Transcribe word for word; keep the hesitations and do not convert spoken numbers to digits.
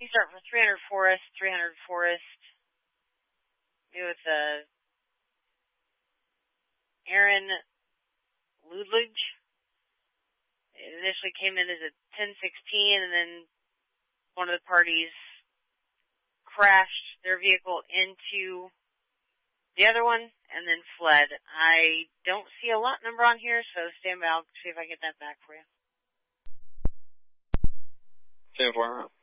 You start for three hundred Forest, three hundred Forest. Maybe with uh, Aaron Ludwig. It initially came in as a ten sixteen, and then one of the parties crashed their vehicle into the other one and then fled. I don't see a lot number on here, so stand by. I'll see if I get that back for you. ten four.